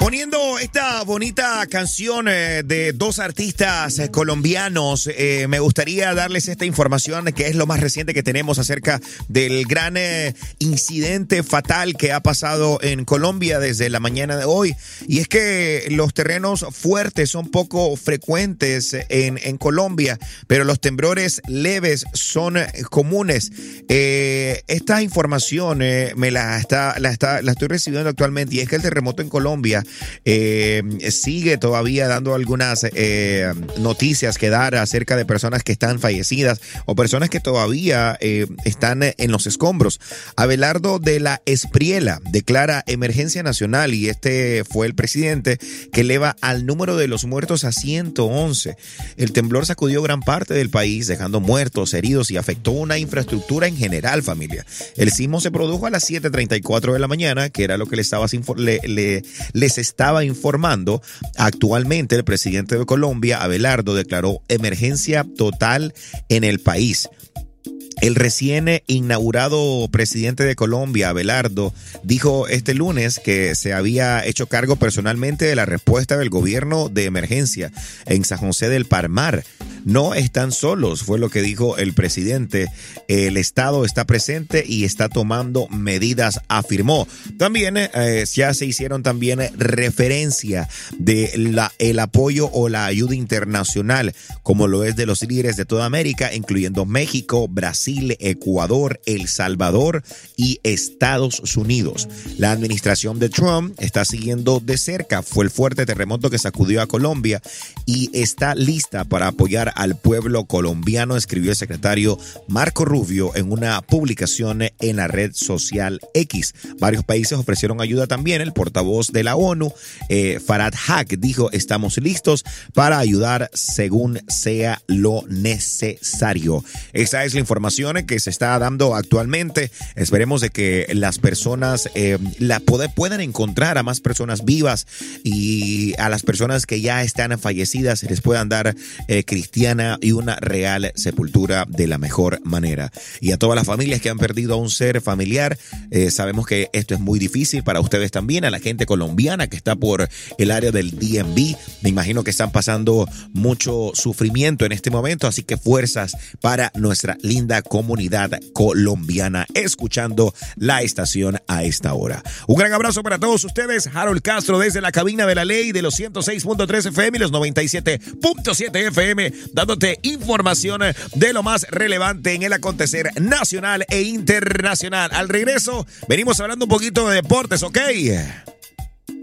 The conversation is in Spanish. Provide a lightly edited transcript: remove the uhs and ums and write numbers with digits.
Poniendo esta bonita canción de dos artistas colombianos, me gustaría darles esta información que es lo más reciente que tenemos acerca del gran incidente fatal que ha pasado en Colombia desde la mañana de hoy. Y es que los terrenos fuertes son poco frecuentes en Colombia, pero los temblores leves son comunes. Esta información la estoy recibiendo actualmente, y es que el terremoto en Colombia sigue todavía dando algunas noticias que dar acerca de personas que están fallecidas o personas que todavía están en los escombros. Abelardo de la Espriella declara emergencia nacional, y este fue el presidente que eleva al número de los muertos a 111. El temblor sacudió gran parte del país, dejando muertos, heridos, y afectó una infraestructura en general, familia. El sismo se produjo a las 7:34 de la mañana, que era lo que les estaba informando. Actualmente el presidente de Colombia, Abelardo, declaró emergencia total en el país. El recién inaugurado presidente de Colombia, Abelardo, dijo este lunes que se había hecho cargo personalmente de la respuesta del gobierno de emergencia en San José del Palmar. No están solos, fue lo que dijo el presidente. El Estado está presente y está tomando medidas, afirmó. También ya se hicieron también referencia de el apoyo o la ayuda internacional, como lo es de los líderes de toda América, incluyendo México, Brasil, Ecuador, El Salvador y Estados Unidos. La administración de Trump está siguiendo de cerca. Fue el fuerte terremoto que sacudió a Colombia y está lista para apoyar al pueblo colombiano, escribió el secretario Marco Rubio en una publicación en la red social X. Varios países ofrecieron ayuda también. El portavoz de la ONU, Farhad Haq, dijo: estamos listos para ayudar según sea lo necesario. Esa es la información que se está dando actualmente. Esperemos de que las personas puedan encontrar a más personas vivas, y a las personas que ya están fallecidas se les puedan dar cristiana y una real sepultura de la mejor manera. Y a todas las familias que han perdido a un ser familiar, sabemos que esto es muy difícil para ustedes también. A la gente colombiana que está por el área del DMV, me imagino que están pasando mucho sufrimiento en este momento, así que fuerzas para nuestra linda comunidad colombiana escuchando la estación a esta hora. Un gran abrazo para todos ustedes. Harold Castro desde la cabina de la ley de los 106.3 FM y los 97.7 FM, dándote información de lo más relevante en el acontecer nacional e internacional. Al regreso, venimos hablando un poquito de deportes, ¿ok?